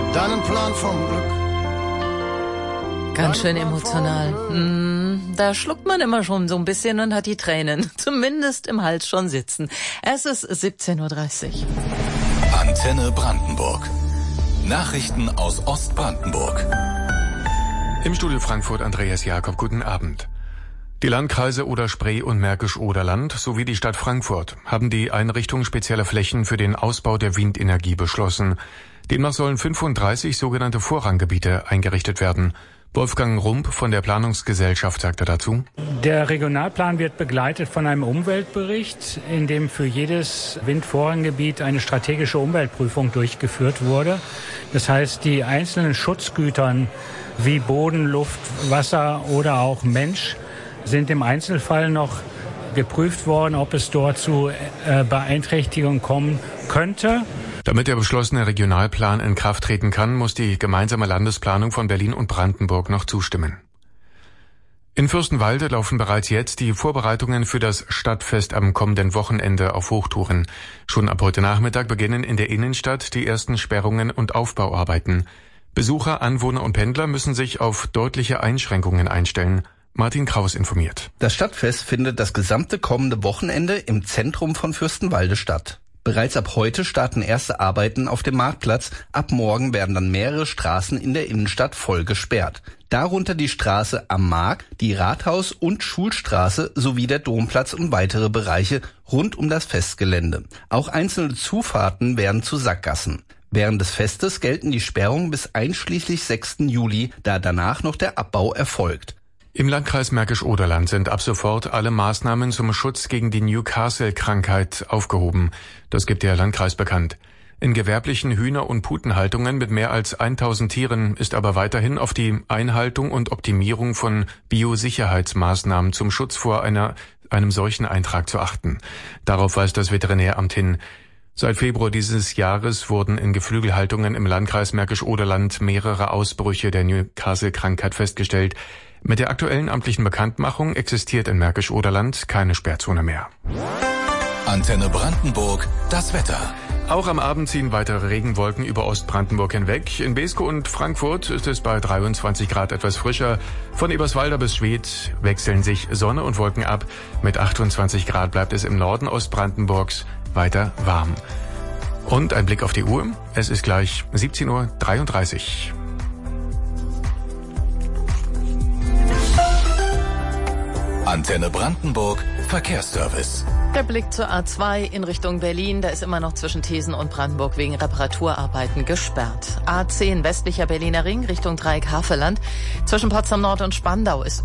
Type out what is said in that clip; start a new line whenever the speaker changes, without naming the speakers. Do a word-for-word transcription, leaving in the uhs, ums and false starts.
deinen Plan vom Glück.
Ganz schön emotional. Hm, da schluckt man immer schon so ein bisschen und hat die Tränen, zumindest im Hals, schon sitzen. Es ist siebzehn Uhr dreißig.
Antenne Brandenburg. Nachrichten aus Ostbrandenburg.
Im Studio Frankfurt Andreas Jakob, guten Abend. Die Landkreise Oder-Spree und Märkisch-Oderland sowie die Stadt Frankfurt haben die Einrichtung spezieller Flächen für den Ausbau der Windenergie beschlossen. Demnach sollen fünfunddreißig sogenannte Vorranggebiete eingerichtet werden. Wolfgang Rump von der Planungsgesellschaft sagte dazu:
Der Regionalplan wird begleitet von einem Umweltbericht, in dem für jedes Windvorranggebiet eine strategische Umweltprüfung durchgeführt wurde. Das heißt, die einzelnen Schutzgütern wie Boden, Luft, Wasser oder auch Mensch sind im Einzelfall noch geprüft worden, ob es dort zu äh, Beeinträchtigungen kommen könnte.
Damit der beschlossene Regionalplan in Kraft treten kann, muss die gemeinsame Landesplanung von Berlin und Brandenburg noch zustimmen. In Fürstenwalde laufen bereits jetzt die Vorbereitungen für das Stadtfest am kommenden Wochenende auf Hochtouren. Schon ab heute Nachmittag beginnen in der Innenstadt die ersten Sperrungen und Aufbauarbeiten. Besucher, Anwohner und Pendler müssen sich auf deutliche Einschränkungen einstellen. Martin Kraus informiert.
Das Stadtfest findet das gesamte kommende Wochenende im Zentrum von Fürstenwalde statt. Bereits ab heute starten erste Arbeiten auf dem Marktplatz. Ab morgen werden dann mehrere Straßen in der Innenstadt voll gesperrt. Darunter die Straße am Markt, die Rathaus- und Schulstraße sowie der Domplatz und weitere Bereiche rund um das Festgelände. Auch einzelne Zufahrten werden zu Sackgassen. Während des Festes gelten die Sperrungen bis einschließlich sechsten Juli, da danach noch der Abbau erfolgt.
Im Landkreis Märkisch-Oderland sind ab sofort alle Maßnahmen zum Schutz gegen die Newcastle-Krankheit aufgehoben. Das gibt der Landkreis bekannt. In gewerblichen Hühner- und Putenhaltungen mit mehr als tausend Tieren ist aber weiterhin auf die Einhaltung und Optimierung von Biosicherheitsmaßnahmen zum Schutz vor einer, einem solchen Eintrag zu achten. Darauf weist das Veterinäramt hin. Seit Februar dieses Jahres wurden in Geflügelhaltungen im Landkreis Märkisch-Oderland mehrere Ausbrüche der Newcastle-Krankheit festgestellt. Mit der aktuellen amtlichen Bekanntmachung existiert in Märkisch-Oderland keine Sperrzone mehr.
Antenne Brandenburg, das Wetter.
Auch am Abend ziehen weitere Regenwolken über Ostbrandenburg hinweg. In Beeskow und Frankfurt ist es bei dreiundzwanzig Grad etwas frischer. Von Eberswalder bis Schwedt wechseln sich Sonne und Wolken ab. Mit achtundzwanzig Grad bleibt es im Norden Ostbrandenburgs weiter warm. Und ein Blick auf die Uhr. Es ist gleich siebzehn Uhr dreiunddreißig.
Antenne Brandenburg, Verkehrsservice.
Der Blick zur A zwei in Richtung Berlin, da ist immer noch zwischen Thesen und Brandenburg wegen Reparaturarbeiten gesperrt. A zehn westlicher Berliner Ring Richtung Dreieck Havelland. Zwischen Potsdam Nord und Spandau ist